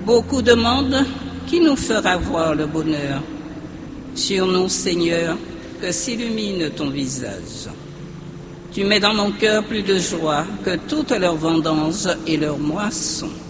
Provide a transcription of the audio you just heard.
Beaucoup demandent qui nous fera voir le bonheur. Sur nous, Seigneur, que s'illumine ton visage. Tu mets dans mon cœur plus de joie que toutes leurs vendanges et leurs moissons.